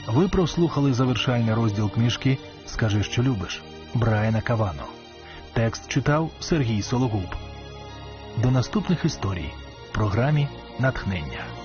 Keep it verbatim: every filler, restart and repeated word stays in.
Ви прослухали завершальний розділ книжки «Скажи, що любиш» Брайана Кавано. Текст читав Сергій Сологуб. До наступних історій в програмі «Натхнення».